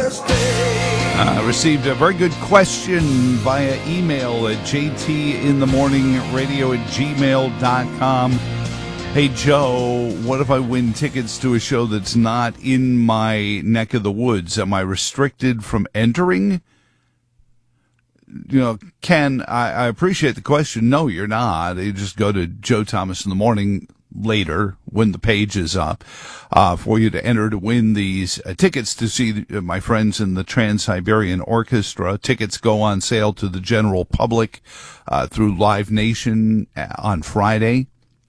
Received a very good question via email at jtinthemorningradio@gmail.com. Hey, Joe, what if I win tickets to a show that's not in my neck of the woods? Am I restricted from entering? Ken, I appreciate the question. No, you're not. You just go to Joe Thomas in the Morning later when the page is up for you to enter to win these tickets to see my friends in the Trans-Siberian Orchestra. Tickets go on sale to the general public through Live Nation on Friday.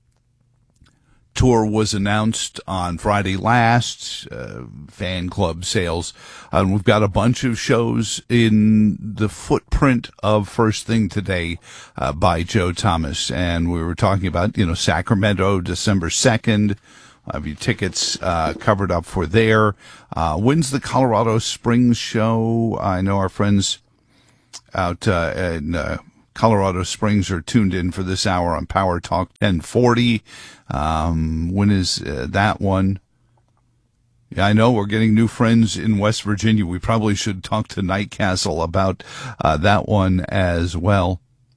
Tour was announced on Friday last, fan club sales. We've got a bunch of shows in the footprint of First Thing Today by Joe Thomas. And we were talking about, Sacramento, December 2nd. I have your tickets covered up for there. When's the Colorado Springs show? I know our friends out in Colorado Springs are tuned in for this hour on Power Talk 1040. When is that one? Yeah, I know we're getting new friends in West Virginia. We probably should talk to Night Castle about that one as well.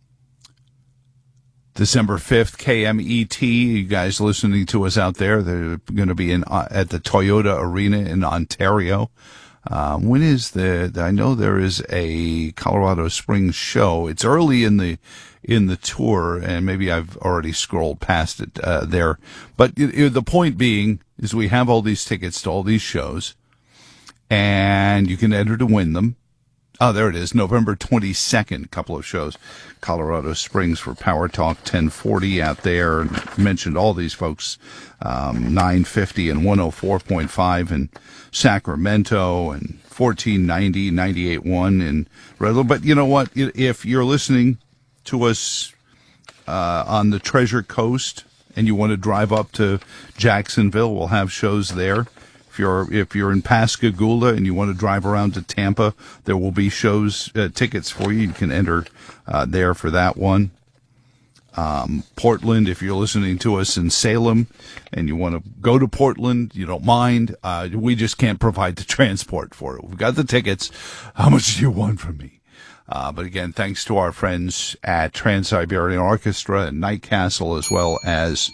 December 5th, KMET. You guys listening to us out there, they're going to be at the Toyota Arena in Ontario. When is I know there is a Colorado Springs show. It's early in the tour, and maybe I've already scrolled past it there. But the point being is we have all these tickets to all these shows, and you can enter to win them. Oh, there it is, November 22nd, couple of shows. Colorado Springs for Power Talk 1040 out there. And mentioned all these folks, 950 and 104.5 in Sacramento, and 1490, 98.1 in Redwood. But you know what? If you're listening to us on the Treasure Coast and you want to drive up to Jacksonville, we'll have shows there. If you're in Pascagoula and you want to drive around to Tampa, there will be shows, tickets for you. You can enter there for that one. Portland, if you're listening to us in Salem and you want to go to Portland, you don't mind. We just can't provide the transport for it. We've got the tickets. How much do you want from me? But again, thanks to our friends at Trans-Siberian Orchestra and Night Castle, as well as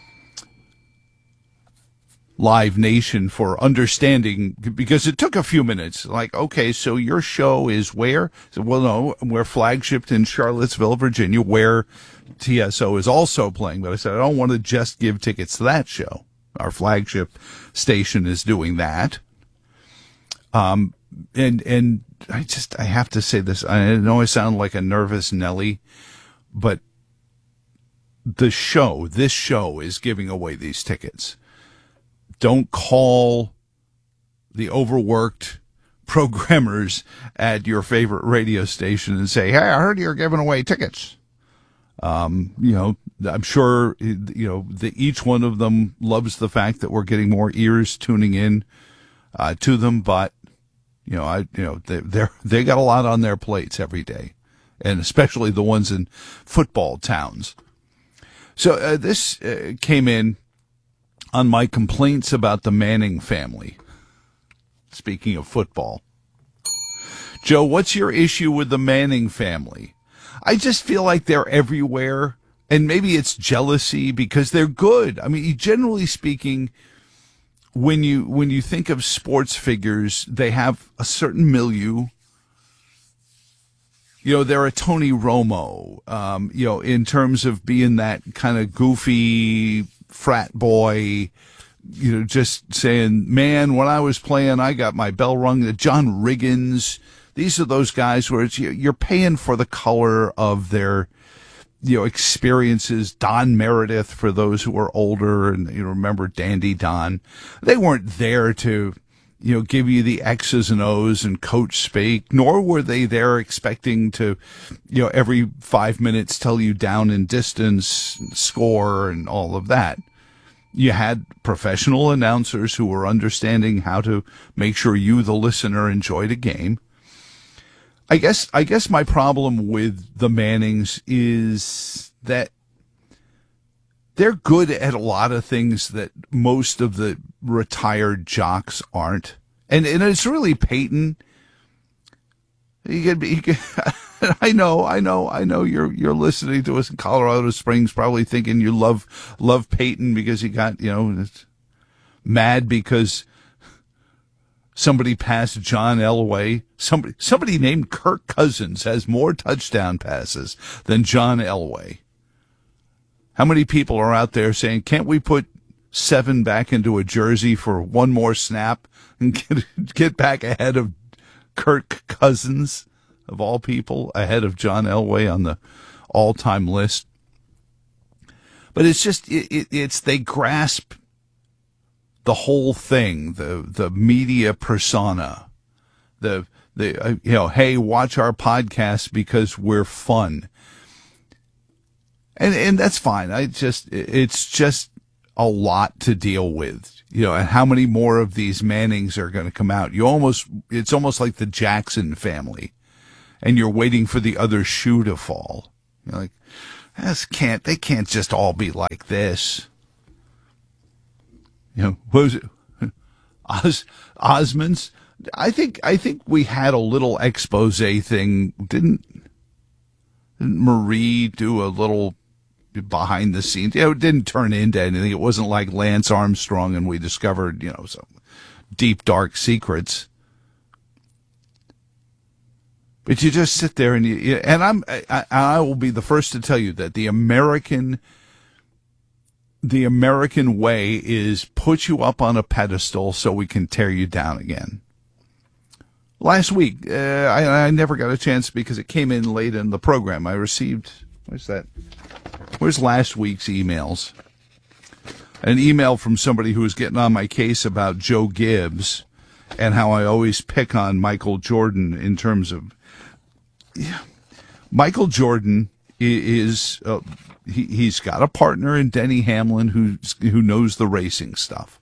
Live Nation for understanding, because it took a few minutes. Like, okay, so your show is where? So, well, no, we're flagshipped in Charlottesville, Virginia, where TSO is also playing. But I said, I don't want to just give tickets to that show. Our flagship station is doing that. And I have to say this. I know I sound like a nervous Nelly, but this show is giving away these tickets. Don't call the overworked programmers at your favorite radio station and say, hey, I heard you're giving away tickets. I'm sure, each one of them loves the fact that we're getting more ears tuning in to them, but they got a lot on their plates every day, and especially the ones in football towns. So this came in on my complaints about the Manning family. Speaking of football. Joe, what's your issue with the Manning family? I just feel like they're everywhere, and maybe it's jealousy because they're good. I mean, generally speaking, when you think of sports figures, they have a certain milieu. They're a Tony Romo, in terms of being that kind of goofy frat boy, just saying, man, when I was playing, I got my bell rung. John Riggins, these are those guys where you're paying for the color of their, experiences. Don Meredith, for those who are older and remember Dandy Don. They weren't there to, give you the X's and O's and coach speak, nor were they there expecting to, every 5 minutes tell you down and distance, score, and all of that. You had professional announcers who were understanding how to make sure you, the listener, enjoyed a game. I guess my problem with the Mannings is that they're good at a lot of things that most of the retired jocks aren't. And it's really Peyton. You could I know you're listening to us in Colorado Springs, probably thinking you love Peyton because he got, mad because somebody passed John Elway. Somebody named Kirk Cousins has more touchdown passes than John Elway. How many people are out there saying, can't we put 7 back into a jersey for one more snap and get back ahead of Kirk Cousins, of all people, ahead of John Elway on the all-time list? But it's just, it's they grasp the whole thing, the media persona, hey, watch our podcast because we're fun. And that's fine. It's just a lot to deal with, and how many more of these Mannings are going to come out? It's almost like the Jackson family, and you're waiting for the other shoe to fall. You're like, they can't just all be like this. What was it? Osmonds? I think we had a little expose thing. Didn't Marie do a little behind the scenes? It didn't turn into anything. It wasn't like Lance Armstrong and we discovered, some deep, dark secrets. But you just sit there and I will be the first to tell you that the American way is put you up on a pedestal so we can tear you down again. Last week, I never got a chance because it came in late in the program. I received, where's last week's emails? An email from somebody who was getting on my case about Joe Gibbs and how I always pick on Michael Jordan in terms of, Michael Jordan is, he's got a partner in Denny Hamlin who knows the racing stuff.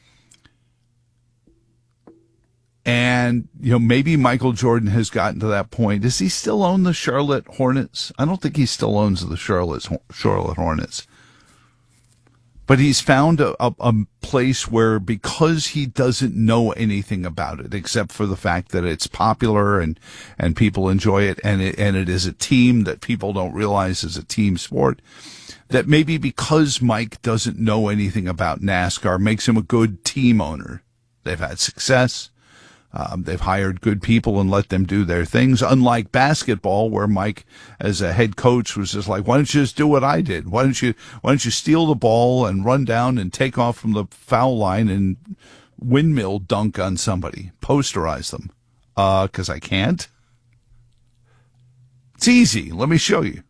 And, maybe Michael Jordan has gotten to that point. Does he still own the Charlotte Hornets? I don't think he still owns the Charlotte Hornets. But he's found a place where, because he doesn't know anything about it, except for the fact that it's popular and people enjoy it, and it is a team that people don't realize is a team sport, that maybe because Mike doesn't know anything about NASCAR makes him a good team owner. They've had success. They've hired good people and let them do their things, unlike basketball, where Mike, as a head coach, was just like, why don't you just do what I did? Why don't you steal the ball and run down and take off from the foul line and windmill dunk on somebody, posterize them? 'Cause I can't. It's easy. Let me show you.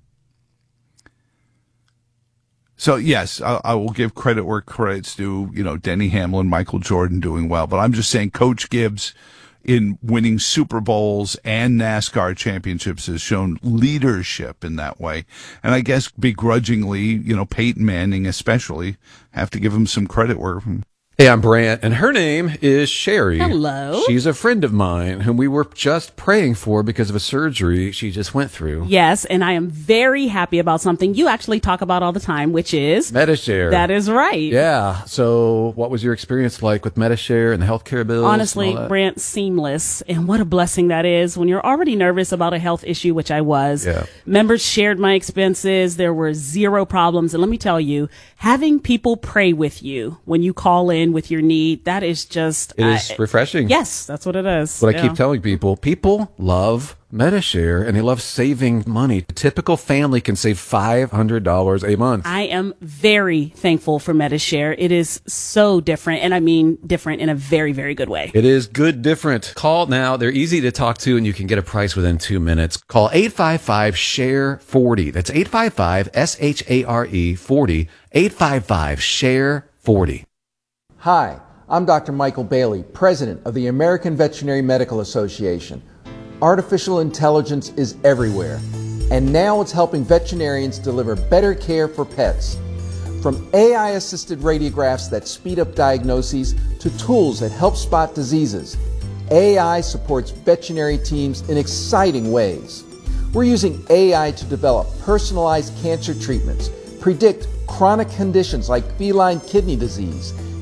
So, yes, I will give credit where credit's due. Denny Hamlin, Michael Jordan doing well. But I'm just saying Coach Gibbs, in winning Super Bowls and NASCAR championships, has shown leadership in that way. And I guess begrudgingly, Peyton Manning especially, have to give him some credit where... Hey, I'm Brant, and her name is Sherry. Hello. She's a friend of mine whom we were just praying for because of a surgery she just went through. Yes, and I am very happy about something you actually talk about all the time, which is... Medi-Share. That is right. Yeah. So what was your experience like with Medi-Share and the healthcare bills? Honestly, Brant, seamless. And what a blessing that is when you're already nervous about a health issue, which I was. Yeah. Members shared my expenses. There were zero problems. And let me tell you, having people pray with you when you call in with your need, that is just... It is refreshing. Yes, that's what it is. What I keep telling people love Medi-Share and they love saving money. A typical family can save $500 a month. I am very thankful for Medi-Share. It is so different, and I mean different in a very, very good way. It is good different. Call now. They're easy to talk to, and you can get a price within 2 minutes. Call 855-SHARE-40. That's 855-SHARE-40. 855-SHARE-40. Hi, I'm Dr. Michael Bailey, President of the American Veterinary Medical Association. Artificial intelligence is everywhere, and now it's helping veterinarians deliver better care for pets. From AI-assisted radiographs that speed up diagnoses to tools that help spot diseases, AI supports veterinary teams in exciting ways. We're using AI to develop personalized cancer treatments, predict chronic conditions like feline kidney disease,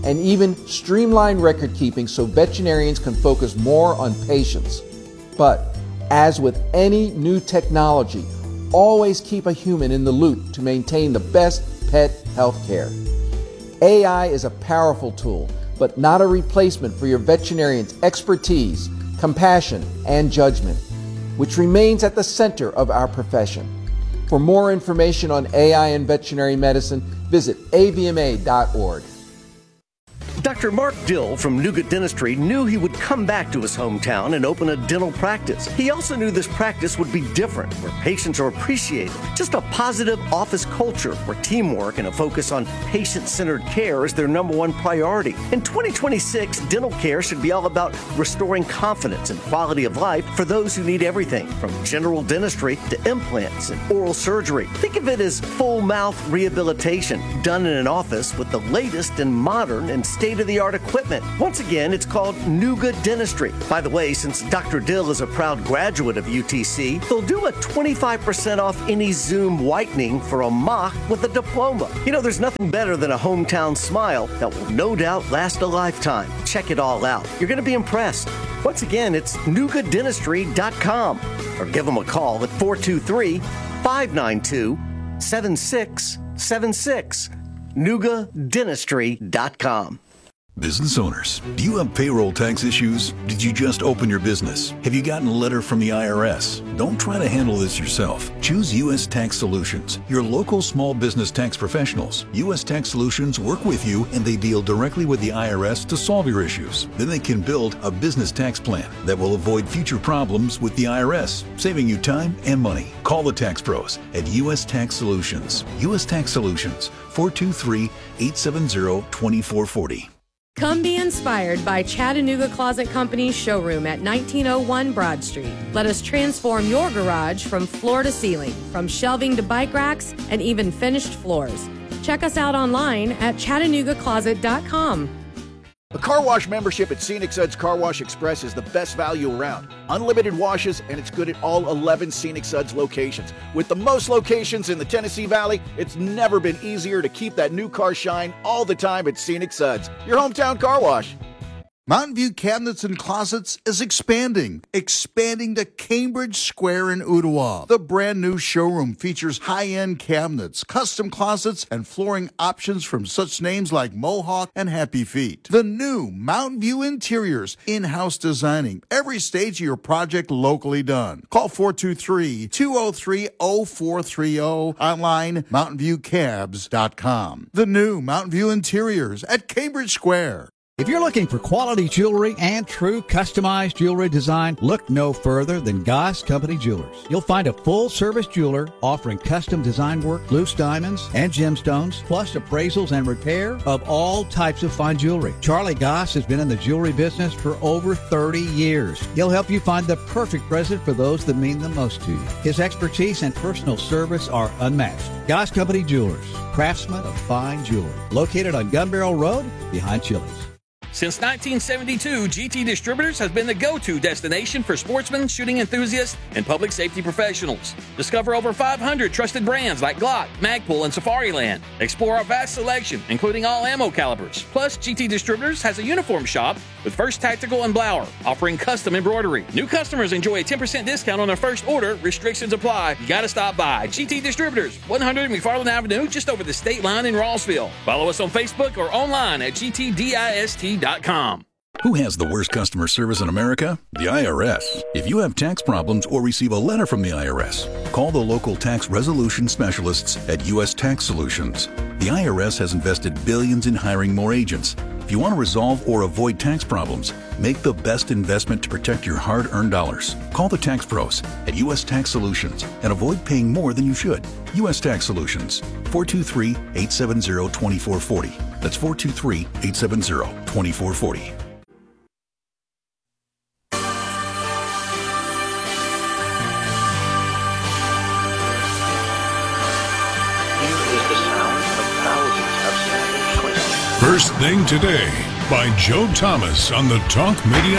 and even streamline record keeping so veterinarians can focus more on patients. But as with any new technology, always keep a human in the loop to maintain the best pet health care. AI is a powerful tool, but not a replacement for your veterinarian's expertise, compassion, and judgment, which remains at the center of our profession. For more information on AI and veterinary medicine, visit avma.org. Dr. Mark Dill from Nuga Dentistry knew he would come back to his hometown and open a dental practice. He also knew this practice would be different, where patients are appreciated. Just a positive office culture where teamwork and a focus on patient-centered care is their number one priority. In 2026, dental care should be all about restoring confidence and quality of life for those who need everything, from general dentistry to implants and oral surgery. Think of it as full mouth rehabilitation done in an office with the latest and modern and state-of-the-art equipment. Once again, it's called Nuga Dentistry. By the way, since Dr. Dill is a proud graduate of UTC, they'll do a 25% off any Zoom whitening for a mock with a diploma. You know, there's nothing better than a hometown smile that will no doubt last a lifetime. Check it all out. You're going to be impressed. Once again, it's nugadentistry.com or give them a call at 423-592-7676. nugadentistry.com. Business owners, do you have payroll tax issues? Did you just open your business? Have you gotten a letter from the IRS? Don't try to handle this yourself. Choose U.S. Tax Solutions, your local small business tax professionals. U.S. Tax Solutions work with you and they deal directly with the IRS to solve your issues. Then they can build a business tax plan that will avoid future problems with the IRS, saving you time and money. Call the tax pros at U.S. Tax Solutions. U.S. Tax Solutions, 423-870-2440. Come be inspired by Chattanooga Closet Company's showroom at 1901 Broad Street. Let us transform your garage from floor to ceiling, from shelving to bike racks, and even finished floors. Check us out online at ChattanoogaCloset.com. A car wash membership at Scenic Suds Car Wash Express is the best value around. Unlimited washes, and it's good at all 11 Scenic Suds locations. With the most locations in the Tennessee Valley, it's never been easier to keep that new car shine all the time at Scenic Suds, your hometown car wash. Mountain View Cabinets and Closets is expanding to Cambridge Square in Ottawa. The brand new showroom features high-end cabinets, custom closets, and flooring options from such names like Mohawk and Happy Feet. The new Mountain View Interiors, in-house designing, every stage of your project locally done. Call 423-203-0430, online mountainviewcabs.com. The new Mountain View Interiors at Cambridge Square. If you're looking for quality jewelry and true customized jewelry design, look no further than Goss Company Jewelers. You'll find a full-service jeweler offering custom design work, loose diamonds, and gemstones, plus appraisals and repair of all types of fine jewelry. Charlie Goss has been in the jewelry business for over 30 years. He'll help you find the perfect present for those that mean the most to you. His expertise and personal service are unmatched. Goss Company Jewelers, craftsmen of fine jewelry. Located on Gun Barrel Road, behind Chili's. Since 1972, GT Distributors has been the go-to destination for sportsmen, shooting enthusiasts, and public safety professionals. Discover over 500 trusted brands like Glock, Magpul, and Safariland. Explore our vast selection, including all ammo calibers. Plus, GT Distributors has a uniform shop with First Tactical and Blower, offering custom embroidery. New customers enjoy a 10% discount on their first order. Restrictions apply. You gotta stop by. GT Distributors, 100 McFarland Avenue, just over the state line in Rossville. Follow us on Facebook or online at gtdist.com. Who has the worst customer service in America? The IRS. If you have tax problems or receive a letter from the IRS, call the local tax resolution specialists at U.S. Tax Solutions. The IRS has invested billions in hiring more agents. If you want to resolve or avoid tax problems, make the best investment to protect your hard-earned dollars. Call the tax pros at U.S. Tax Solutions and avoid paying more than you should. U.S. Tax Solutions, 423-870-2440. That's 423-870-2440. First Thing Today by Joe Thomas on the Talk Media